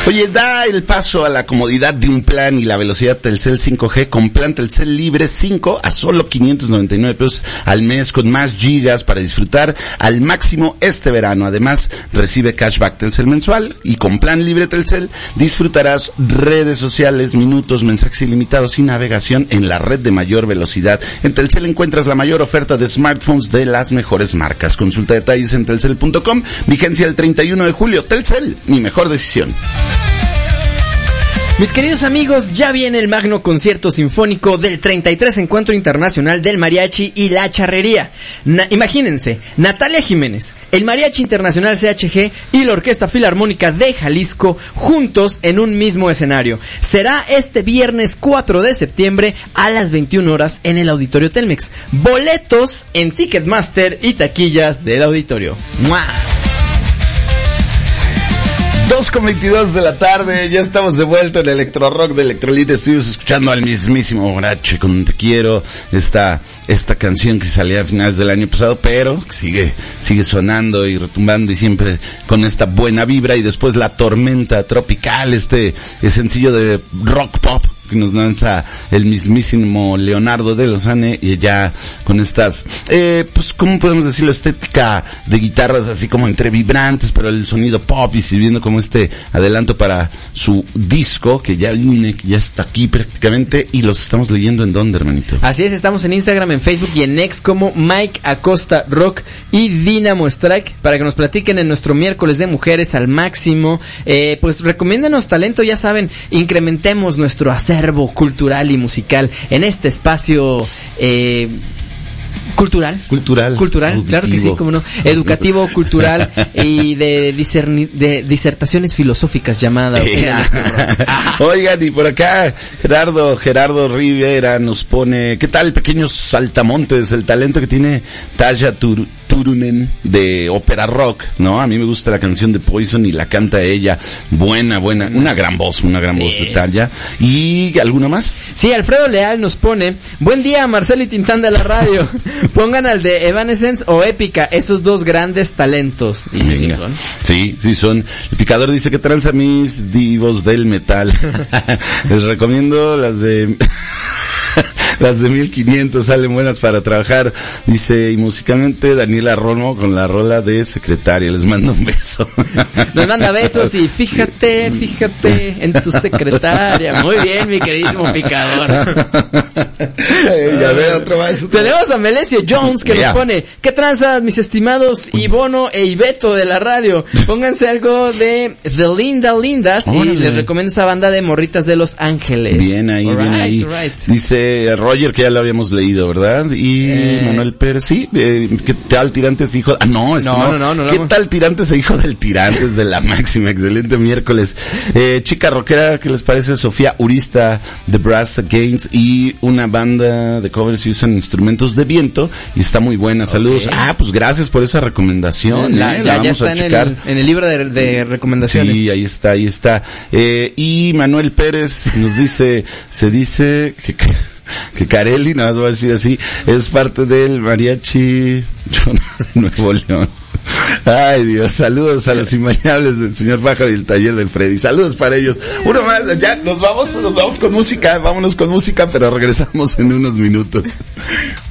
Oye, da el paso a la comodidad de un plan y la velocidad Telcel 5G con plan Telcel Libre 5 a solo 599 pesos al mes con más gigas para disfrutar al máximo este verano. Además, recibe cashback Telcel mensual y con plan Libre Telcel disfrutarás redes sociales, minutos, mensajes ilimitados y navegación en la red de mayor velocidad. En Telcel encuentras la mayor oferta de smartphones de las mejores marcas. Consulta detalles en telcel.com. Vigencia el 31 de julio. Telcel, mi mejor decisión. Mis queridos amigos, ya viene el magno concierto sinfónico del 33 Encuentro Internacional del Mariachi y la Charrería. Imagínense, Natalia Jiménez, el Mariachi Internacional CHG y la Orquesta Filarmónica de Jalisco juntos en un mismo escenario. Será este viernes 4 de septiembre a las 21 horas en el Auditorio Telmex. Boletos en Ticketmaster y taquillas del auditorio. ¡Mua! 2:22 de la tarde, ya estamos de vuelta en Electro Rock de Electrolit. Estuvimos escuchando al mismísimo Horace con Te Quiero, esta canción que salía a finales del año pasado, pero sigue sonando y retumbando y siempre con esta buena vibra. Y después La Tormenta Tropical, es sencillo de rock pop que nos lanza el mismísimo Leonardo de Lozane, y ya con estas, pues, ¿cómo podemos decirlo? Estética de guitarras así como entre vibrantes, pero el sonido pop, y sirviendo como este adelanto para su disco, que ya viene, que ya está aquí prácticamente, y los estamos leyendo en dónde, hermanito. Así es, estamos en Instagram, en Facebook y en X como Mike Acosta Rock y Dynamo Strike, para que nos platiquen en nuestro miércoles de mujeres al máximo. Pues recomiéndanos talento, ya saben, incrementemos nuestro acervo cultural y musical en este espacio cultural, claro que sí, cómo no, educativo, cultural y de disertaciones filosóficas llamada. Oigan, y por acá Gerardo Rivera nos pone, ¿qué tal, pequeños saltamontes? El talento que tiene Tarja Turunen de ópera rock, ¿no? A mí me gusta la canción de Poison y la canta ella, buena, una gran voz de Tarja. ¿Y alguna más? Sí, Alfredo Leal nos pone, buen día Marcelo y Tintán de la radio, pongan al de Evanescence o Épica, esos dos grandes talentos. Y sí son. Sí son. El Picador dice que tranza mis divos del metal. Les recomiendo las de 1500, salen buenas para trabajar. Dice, y musicalmente Daniela Romo con la rola de Secretaria. Les mando un beso. Nos manda besos y fíjate en tu secretaria. Muy bien, mi queridísimo Picador. Ya veo otro más. Tenemos a Melesio Jones que nos pone, ¿qué tranzas, mis estimados Ibono e Ibeto de la radio? Pónganse algo de The Lindas y les recomiendo esa banda de morritas de Los Ángeles. Bien ahí, right. Dice Roger, que ya lo habíamos leído, ¿verdad? Y Manuel Pérez, sí, ¿qué tal Tirantes, hijo? No. ¿Qué tal Tirantes, hijo del Tirantes de la máxima? Excelente miércoles. Chica rockera, ¿qué les parece? Sofía Urista de Brass Against, y una banda de covers y usan instrumentos de viento, y está muy buena. Saludos. Pues gracias por esa recomendación. Ya vamos está a checar en el libro de recomendaciones. Sí, ahí está. Y Manuel Pérez nos dice, se dice que Carelli, nada más voy a decir así, es parte del Mariachi de Nuevo León. Ay, Dios, saludos a los imaginables del señor Pájaro y el taller del Freddy. Saludos para ellos. Uno más, ya nos vamos con música, vámonos con música, pero regresamos en unos minutos.